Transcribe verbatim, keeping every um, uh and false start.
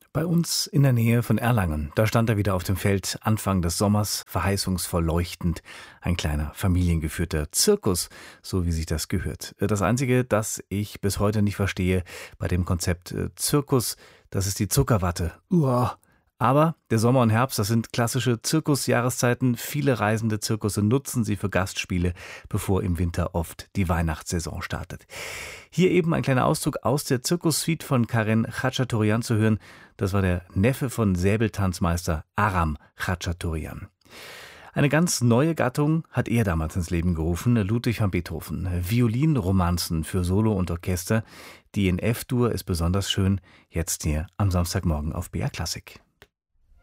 Bei uns in der Nähe von Erlangen, da stand er wieder auf dem Feld Anfang des Sommers, verheißungsvoll leuchtend. Ein kleiner familiengeführter Zirkus, so wie sich das gehört. Das Einzige, das ich bis heute nicht verstehe bei dem Konzept äh, Zirkus, das ist die Zuckerwatte. Uah. Aber der Sommer und Herbst, das sind klassische Zirkusjahreszeiten. Viele reisende Zirkusse nutzen sie für Gastspiele, bevor im Winter oft die Weihnachtssaison startet. Hier eben ein kleiner Auszug aus der Zirkussuite von Karen Khachaturian zu hören. Das war der Neffe von Säbeltanzmeister Aram Khachaturian. Eine ganz neue Gattung hat er damals ins Leben gerufen, Ludwig van Beethoven. Violinromanzen für Solo und Orchester. Die in F-Dur ist besonders schön. Jetzt hier am Samstagmorgen auf B R Klassik.